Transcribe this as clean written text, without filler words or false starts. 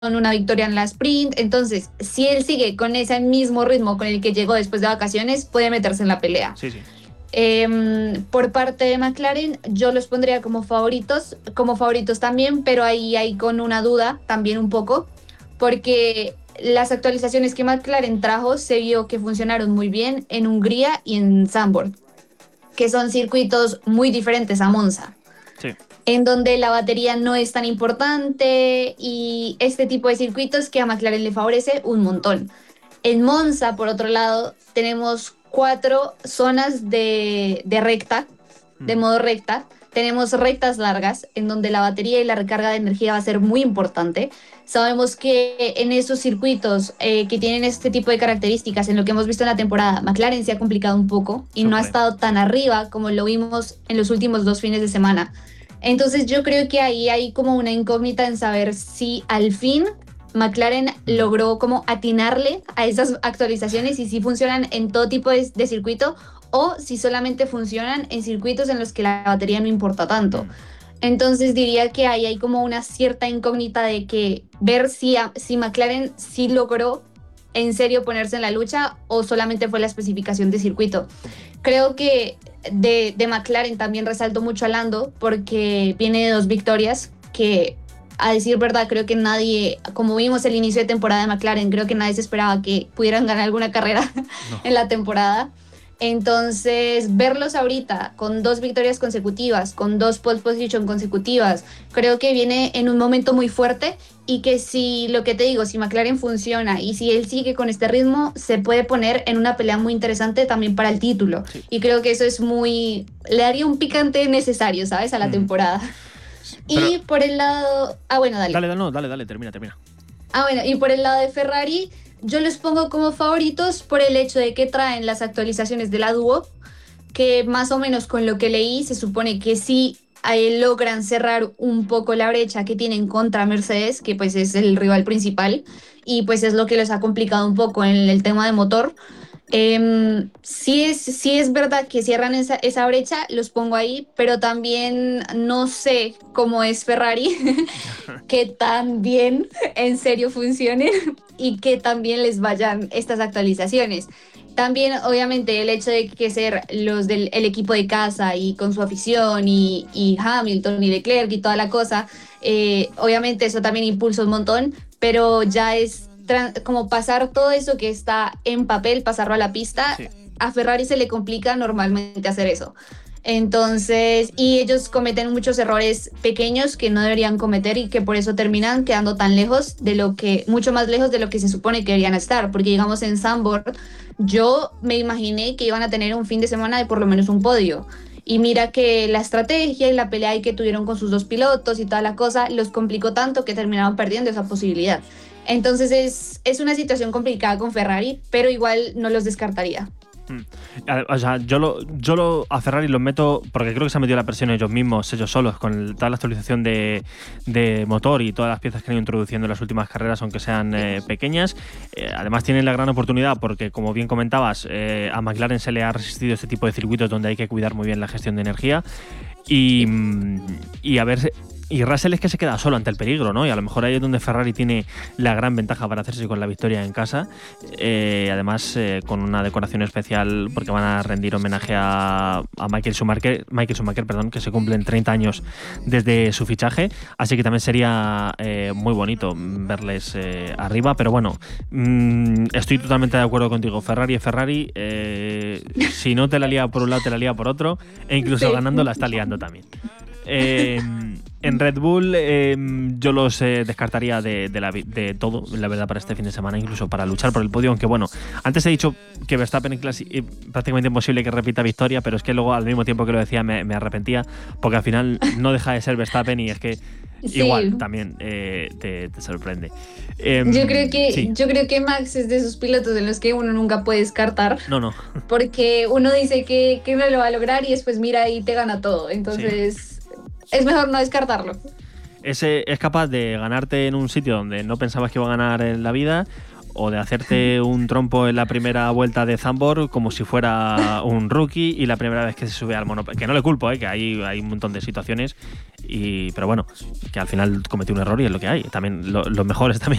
una victoria en la sprint. Entonces, si él sigue con ese mismo ritmo con el que llegó después de vacaciones, puede meterse en la pelea. Sí, sí. Por parte de McLaren, yo los pondría como favoritos también, pero ahí hay con una duda también un poco, porque las actualizaciones que McLaren trajo se vio que funcionaron muy bien en Hungría y en Zandvoort, que son circuitos muy diferentes a Monza, Sí. en donde la batería no es tan importante y este tipo de circuitos que a McLaren le favorece un montón. En Monza, por otro lado, tenemos 4 zonas de recta, de Ujú. modo recta. Tenemos rectas largas, en donde la batería y la recarga de energía va a ser muy importante. Sabemos que en esos circuitos que tienen este tipo de características, en lo que hemos visto en la temporada, McLaren se ha complicado un poco y no ha Sufre. estado tan arriba como lo vimos en los últimos 2 fines de semana. Entonces yo creo que ahí hay como una incógnita en saber si al fin McLaren Ujú. logró como atinarle a esas actualizaciones y si funcionan en todo tipo de circuito o si solamente funcionan en circuitos en los que la batería no importa tanto. Mm. Entonces diría que ahí hay como una cierta incógnita de que ver si McLaren sí logró en serio ponerse en la lucha o solamente fue la especificación de circuito. Creo que de McLaren también resalto mucho a Lando porque viene de 2 victorias que, a decir verdad, creo que nadie, como vimos el inicio de temporada de McLaren, creo que nadie se esperaba que pudieran ganar alguna carrera No. en la temporada. Entonces, verlos ahorita con 2 victorias consecutivas, con 2 pole position consecutivas, creo que viene en un momento muy fuerte y que si, lo que te digo, si McLaren funciona y si él sigue con este ritmo, se puede poner en una pelea muy interesante también para el título. Sí. Y creo que eso es le daría un picante necesario, ¿sabes? A la Ujú. temporada. Pero Y por el lado, bueno, dale. dale, dale, no, dale, dale, termina, termina. Bueno, y por el lado de Ferrari, yo los pongo como favoritos por el hecho de que traen las actualizaciones de la Duo, que más o menos con lo que leí se supone que sí logran cerrar un poco la brecha que tienen contra Mercedes, que pues es el rival principal, y pues es lo que les ha complicado un poco en el tema de motor. Sí es verdad que cierran esa brecha, los pongo ahí, pero también no sé cómo es Ferrari, que tan bien en serio funcione y que también les vayan estas actualizaciones. También, obviamente, el hecho de que ser los del el equipo de casa y con su afición y Hamilton y Leclerc y toda la cosa, obviamente eso también impulsa un montón, pero ya es como pasar todo eso que está en papel, pasarlo a la pista. Sí. A Ferrari se le complica normalmente hacer eso. Entonces, y ellos cometen muchos errores pequeños que no deberían cometer y que por eso terminan quedando tan lejos de mucho más lejos de lo que se supone que deberían estar. Porque digamos en Zandvoort, yo me imaginé que iban a tener un fin de semana de por lo menos un podio. Y mira que la estrategia y la pelea que tuvieron con sus 2 pilotos y toda la cosa los complicó tanto que terminaron perdiendo esa posibilidad. Entonces es una situación complicada con Ferrari, pero igual no los descartaría. O sea, a Ferrari los meto porque creo que se han metido la presión ellos mismos, ellos solos, con toda la actualización de motor y todas las piezas que han ido introduciendo en las últimas carreras, aunque sean pequeñas. Además tienen la gran oportunidad porque, como bien comentabas, a McLaren se le ha resistido este tipo de circuitos donde hay que cuidar muy bien la gestión de energía y a ver. Y Russell es que se queda solo ante el peligro, ¿no? Y a lo mejor ahí es donde Ferrari tiene la gran ventaja para hacerse con la victoria en casa. Además, con una decoración especial porque van a rendir homenaje a Michael Schumacher, que se cumplen 30 años desde su fichaje. Así que también sería muy bonito verles arriba. Pero bueno, estoy totalmente de acuerdo contigo. Ferrari es Ferrari. Si no te la lía por un lado, te la lía por otro. E incluso Sí. ganando la está liando también. En Red Bull yo los descartaría de todo, la verdad, para este fin de semana, incluso para luchar por el podio, aunque bueno, antes he dicho que Verstappen prácticamente imposible que repita victoria, pero es que luego al mismo tiempo que lo decía me arrepentía, porque al final no deja de ser Verstappen y es que igual Sí. también te sorprende. Sí. Yo creo que Max es de esos pilotos en los que uno nunca puede descartar, No. porque uno dice que no lo va a lograr y después mira y te gana todo. Sí. Entonces, es mejor no descartarlo. Es capaz de ganarte en un sitio donde no pensabas que iba a ganar en la vida, o de hacerte un trompo en la primera vuelta de Zandvoort como si fuera un rookie y la primera vez que se sube al monoplaza. Que no le culpo, que hay un montón de situaciones, pero bueno, que al final cometió un error y es lo que hay. También lo mejor es también